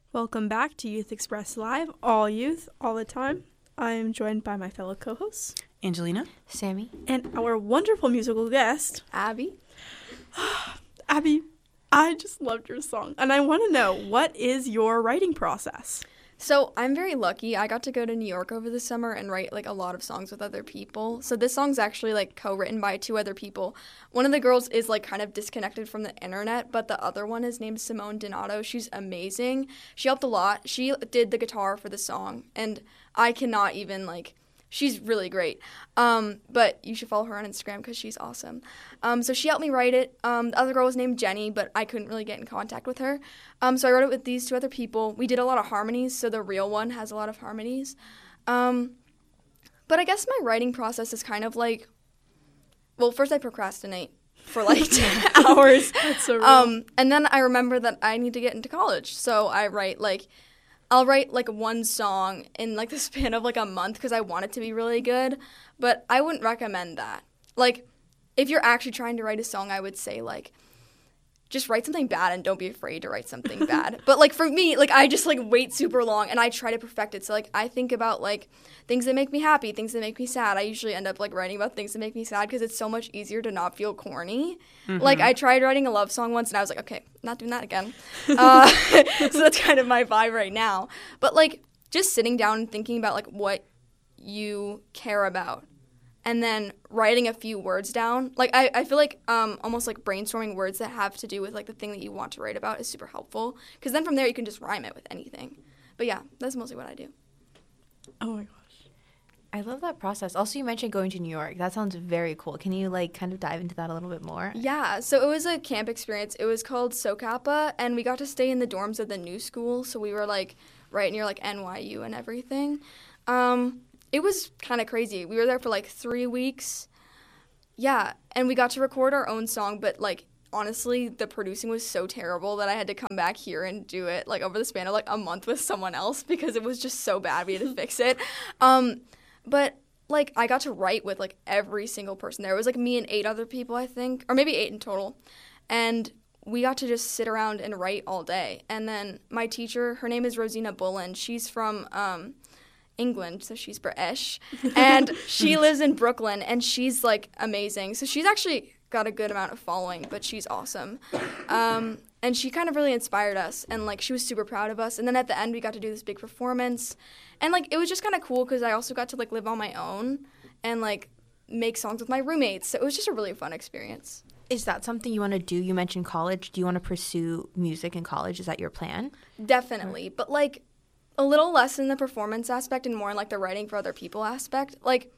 Welcome back to Youth Express Live, all youth, all the time. I am joined by my fellow co-hosts, Angelina, Sammy, and our wonderful musical guest, Abby. Abby, I just loved your song, and I want to know, what is your writing process? So I'm very lucky. I got to go to New York over the summer and write like a lot of songs with other people. So this song's actually like co-written by two other people. One of the girls is like kind of disconnected from the internet, but the other one is named Simone Donato. She's amazing. She helped a lot. She did the guitar for the song, and I cannot even like. She's really great. But you should follow her on Instagram because she's awesome. So she helped me write it. The other girl was named Jenny, but I couldn't really get in contact with her. So I wrote it with these two other people. We did a lot of harmonies, so the real one has a lot of harmonies. But I guess my writing process is kind of like, well, first I procrastinate for like 10 hours. That's so real. And then I remember that I need to get into college. So I'll write like one song in like the span of like a month because I want it to be really good, but I wouldn't recommend that. Like, if you're actually trying to write a song, I would say like, just write something bad and don't be afraid to write something bad. But like for me, like I just like wait super long and I try to perfect it. So like I think about like things that make me happy, things that make me sad. I usually end up like writing about things that make me sad because it's so much easier to not feel corny. Mm-hmm. Like I tried writing a love song once and I was like, okay, not doing that again. So that's kind of my vibe right now. But like just sitting down and thinking about like what you care about. And then writing a few words down. Like, I feel like almost like brainstorming words that have to do with, like, the thing that you want to write about is super helpful. Because then from there you can just rhyme it with anything. But, yeah, that's mostly what I do. Oh, my gosh. I love that process. Also, you mentioned going to New York. That sounds very cool. Can you, like, kind of dive into that a little bit more? Yeah, so it was a camp experience. It was called SoCappa, and we got to stay in the dorms of the new school. So we were, like, right near, like, NYU and everything. It was kind of crazy. We were there for, like, 3 weeks. Yeah, and we got to record our own song, but, like, honestly, the producing was so terrible that I had to come back here and do it, like, over the span of, like, a month with someone else because it was just so bad. We had to fix it. But, like, I got to write with, like, every single person there. It was, like, me and 8 other people, I think, or maybe 8 in total. And we got to just sit around and write all day. And then my teacher, her name is Rosina Bullen. She's from England, so she's British, and she lives in Brooklyn, and she's, like, amazing. So she's actually got a good amount of following, but she's awesome. And she kind of really inspired us, and, like, she was super proud of us. And then at the end, we got to do this big performance, and, like, it was just kind of cool because I also got to, like, live on my own and, like, make songs with my roommates. So it was just a really fun experience. Is that something you want to do? You mentioned college. Do you want to pursue music in college? Is that your plan? Definitely, but, like, a little less in the performance aspect and more in, like, the writing for other people aspect. Like,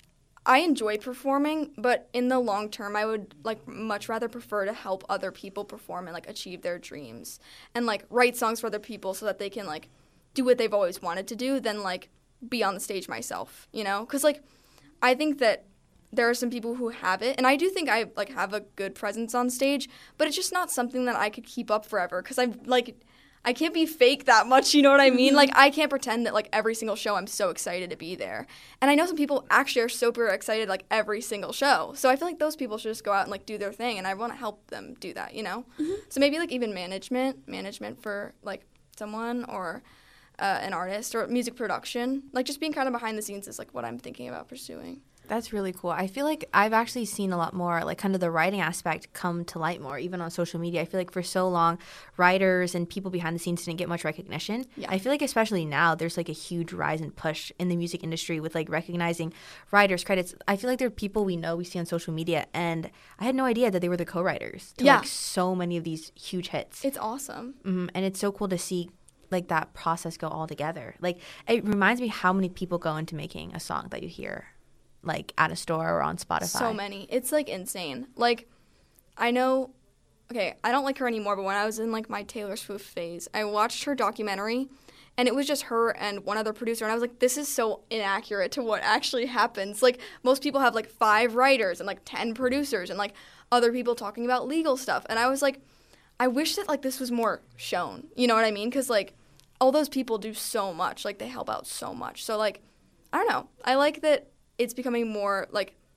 I enjoy performing, but in the long term, I would, like, much rather prefer to help other people perform and, like, achieve their dreams and, like, write songs for other people so that they can, like, do what they've always wanted to do than, like, be on the stage myself, you know? Because, like, I think that there are some people who have it, and I do think I, like, have a good presence on stage, but it's just not something that I could keep up forever because I'm, like, I can't be fake that much, you know what I mean? Like, I can't pretend that, like, every single show I'm so excited to be there. And I know some people actually are super excited, like, every single show. So I feel like those people should just go out and, like, do their thing, and I want to help them do that, you know? Mm-hmm. So maybe, like, even management for, like, someone or an artist or music production. Like, just being kind of behind the scenes is, like, what I'm thinking about pursuing. That's really cool. I feel like I've actually seen a lot more, like, kind of the writing aspect come to light more, even on social media. I feel like for so long, writers and people behind the scenes didn't get much recognition. Yeah. I feel like especially now, there's, like, a huge rise and push in the music industry with, like, recognizing writers' credits. I feel like there are people we know, we see on social media, and I had no idea that they were the co-writers to, like, so many of these huge hits. It's awesome. Mm-hmm. And it's so cool to see, like, that process go all together. Like, it reminds me how many people go into making a song that you hear, like, at a store or on Spotify. So many. It's, like, insane. Like, I know, okay, I don't like her anymore, but when I was in, like, my Taylor Swift phase, I watched her documentary, and it was just her and one other producer, and I was like, this is so inaccurate to what actually happens. Like, most people have, like, 5 writers and, like, 10 producers and, like, other people talking about legal stuff, and I was like, I wish that, like, this was more shown. You know what I mean? Because, like, all those people do so much. Like, they help out so much. So, like, I don't know. I like that it's becoming more, like,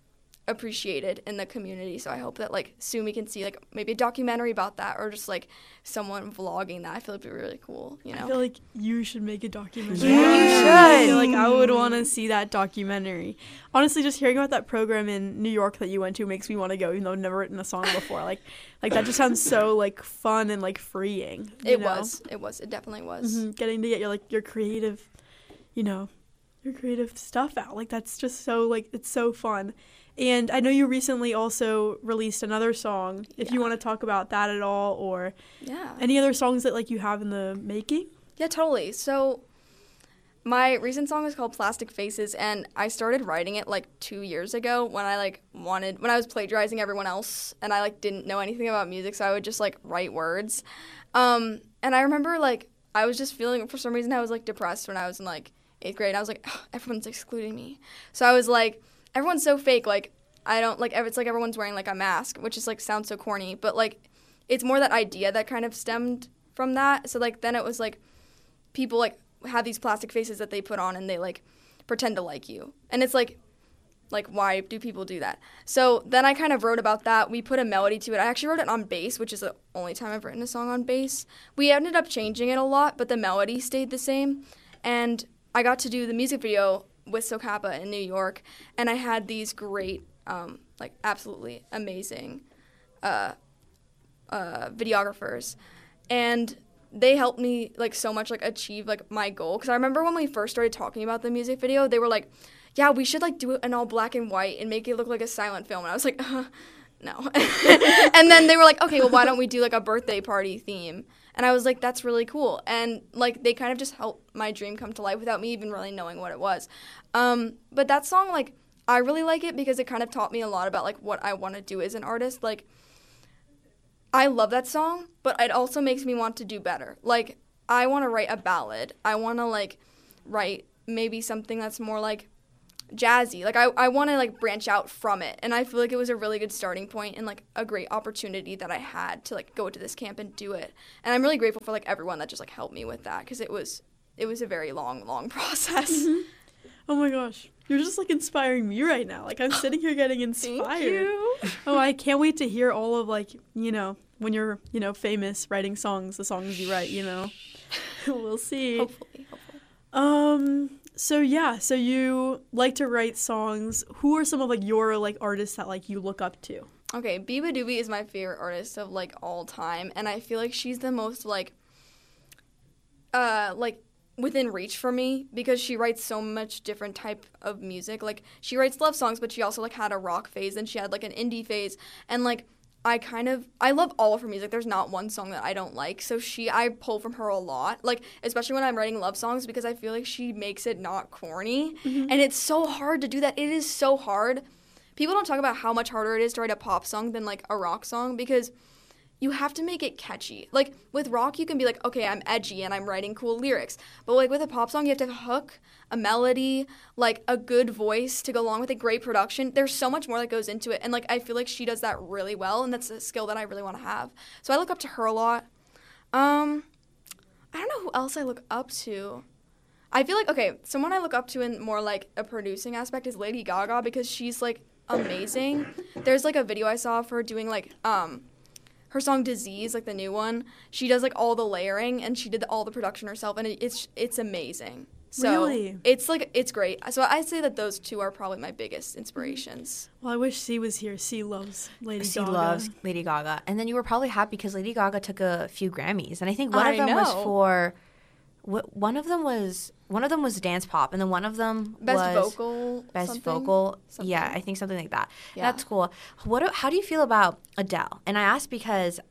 appreciated in the community. So I hope that like soon we can see like maybe a documentary about that, or just like someone vlogging that. I feel like it'd be really cool, you know? I feel like you should make a documentary. Yeah. You should. I feel like I would want to see that documentary. Honestly, just hearing about that program in New York that you went to makes me want to go, even though I've never written a song before. Like that just sounds so like fun and like freeing. It was. It definitely was. Mm-hmm. Getting to get your creative, your creative stuff out. Like that's just so like it's so fun. And I know you recently also released another song. If you want to talk about that at all, or any other songs that like you have in the making. Yeah, totally. So my recent song is called Plastic Faces, and I started writing it like 2 years ago when I was plagiarizing everyone else, and I like didn't know anything about music, so I would just like write words. And I remember like I was just feeling, for some reason I was like depressed when I was in like 8th grade. I was like, everyone's excluding me. So I was like, everyone's so fake, like I don't like, it's like everyone's wearing like a mask, which is like sounds so corny, but like it's more that idea that kind of stemmed from that. So like then it was like people like have these plastic faces that they put on and they like pretend to like you, and it's like why do people do that? So then I kind of wrote about that. We put a melody to it. I actually wrote it on bass, which is the only time I've written a song on bass. We ended up changing it a lot, but the melody stayed the same. And I got to do the music video with SoCappa in New York, and I had these great, like absolutely amazing videographers, and they helped me like so much like achieve like my goal. Because I remember when we first started talking about the music video, they were like, yeah, we should like do it in all black and white and make it look like a silent film. And I was like, no. And then they were like, okay, well, why don't we do like a birthday party theme? And I was like, that's really cool. And like they kind of just helped my dream come to life without me even really knowing what it was. But that song, like, I really like it because it kind of taught me a lot about like what I want to do as an artist. Like, I love that song, but it also makes me want to do better. Like, I want to write a ballad. I want to like write maybe something that's more like jazzy. Like I want to like branch out from it, and I feel like it was a really good starting point and like a great opportunity that I had to like go to this camp and do it. And I'm really grateful for like everyone that just like helped me with that, because it was a very long process. Mm-hmm. Oh my gosh, you're just like inspiring me right now. Like I'm sitting here getting inspired. Thank you. Oh, I can't wait to hear all of like when you're famous writing songs, the songs you write. We'll see. Hopefully. So you like to write songs. Who are some of like your like artists that like you look up to? Okay, Biba Doobie is my favorite artist of like all time, and I feel like she's the most like within reach for me, because she writes so much different type of music. Like she writes love songs, but she also like had a rock phase, and she had like an indie phase, and like I love all of her music. There's not one song that I don't like. So I pull from her a lot, like especially when I'm writing love songs, because I feel like she makes it not corny. Mm-hmm. And it's so hard to do that. It is so hard. People don't talk about how much harder it is to write a pop song than like a rock song, because you have to make it catchy. Like with rock, you can be like, okay, I'm edgy and I'm writing cool lyrics. But like with a pop song, you have to have a hook, a melody, like a good voice to go along with a great production. There's so much more that goes into it. And like I feel like she does that really well, and that's a skill that I really want to have. So I look up to her a lot. I don't know who else I look up to. I feel like, okay, someone I look up to in more like a producing aspect is Lady Gaga, because she's like amazing. There's like a video I saw of her doing like her song Disease, like the new one. She does like all the layering, and she did all the production herself, and it's amazing. So really? It's great. So I'd say that those two are probably my biggest inspirations. Well, I wish C was here. C loves Lady Gaga. C loves Lady Gaga. And then you were probably happy because Lady Gaga took a few Grammys, and I think one of them was for one of them was dance pop, and then one of them best was vocal. Something. Yeah, I think something like that. Yeah. That's cool. How do you feel about Adele? And I asked because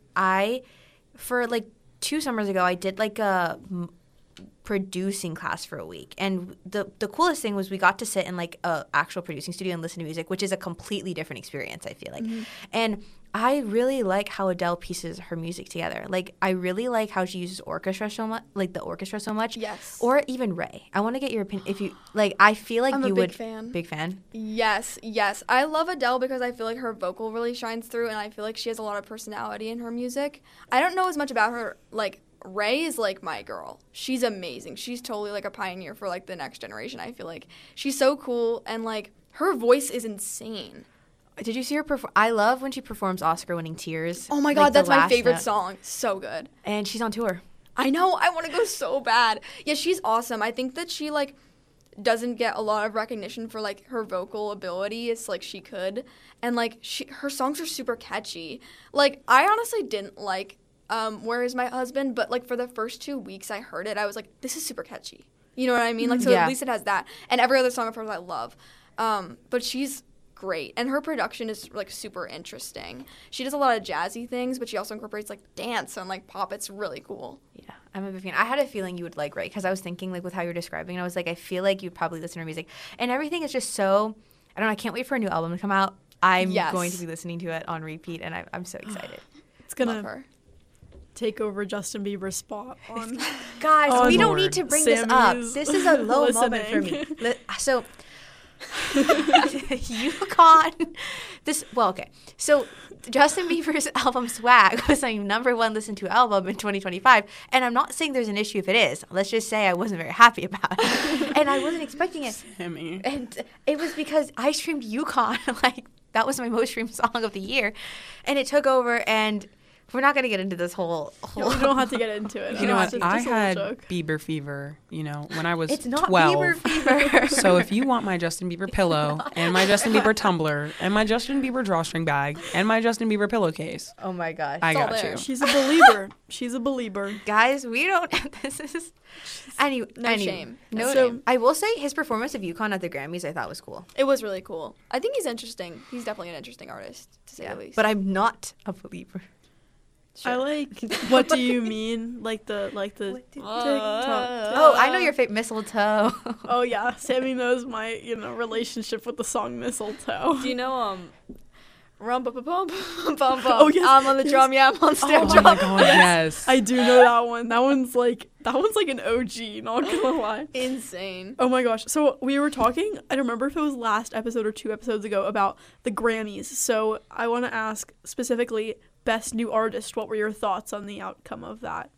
for like 2 summers ago, I did like a producing class for a week, and the coolest thing was we got to sit in like a actual producing studio and listen to music, which is a completely different experience, I feel like. Mm-hmm. And I really like how Adele pieces her music together. Like I really like how she uses orchestra so much, like the orchestra so much. Yes. Or even Ray. I want to get your opinion. If you like, I feel like I'm you a would. fan. Big fan. Yes. I love Adele because I feel like her vocal really shines through, and I feel like she has a lot of personality in her music. I don't know as much about her. Like Ray is like my girl. She's amazing. She's totally like a pioneer for like the next generation. I feel like she's so cool, and like her voice is insane. Did you see her perform? I love when she performs Oscar-winning Tears. Oh my like God, the that's my last favorite note. song. So good. And she's on tour. I know. I want to go so bad. Yeah, she's awesome. I think that she like doesn't get a lot of recognition for like her vocal ability. It's like she could, and like her songs are super catchy. Like I honestly didn't like Where Is My Husband, but like for the first 2 weeks I heard it, I was like, this is super catchy. You know what I mean? Like so Yeah. at least it has that, and every other song of hers I love. But she's great, and her production is like super interesting. She does a lot of jazzy things, but she also incorporates like dance and like pop. It's really cool. Yeah, I'm a big fan. I had a feeling you would like Ray because I was thinking like with how you're describing it, I was like, I feel like you'd probably listen to her music. And everything is just so, I don't know, I can't wait for a new album to come out. I'm Yes. going to be listening to it on repeat, and I'm so excited. It's Love gonna her. take over Justin Bieber's spot on. Guys, Oh, we don't Lord. need to bring this up. Sammy's This is a low moment for me. listening. So, UConn. Okay. So, Justin Bieber's album Swag was my #1 listened to album in 2025. And I'm not saying there's an issue if it is. Let's just say I wasn't very happy about it. And I wasn't expecting it. Sammy. And it was because I streamed UConn. Like, that was my most streamed song of the year. And it took over, and we're not going to get into this whole We don't have to get into it. You know what? It's I just a little had joke. Bieber fever, when I was It's not 12. Bieber fever. So if you want my Justin Bieber pillow and my Justin Bieber tumbler and my Justin Bieber drawstring bag and my Justin Bieber pillowcase, Oh my gosh. I all got there. you. She's a believer. She's a believer. Guys, we don't. This is. No shame. No So- shame. I will say his performance of UConn at the Grammys I thought was cool. It was really cool. I think he's interesting. He's definitely an interesting artist, to say the least. But I'm not a believer. I like. What do you mean? Like the TikTok. Oh, I know your favorite mistletoe. Oh yeah, Sammy knows my relationship with the song Mistletoe. Do you know rum bum bum bum bum? Oh, yes, I'm on the yes. drum, yeah, I'm on snare Oh drum. my god, yes. I do know that one. That one's like an OG. Not gonna lie. Insane. Oh my gosh. So we were talking, I don't remember if it was last episode or 2 episodes ago, about the Grammys. So I want to ask specifically, Best New Artist, what were your thoughts on the outcome of that?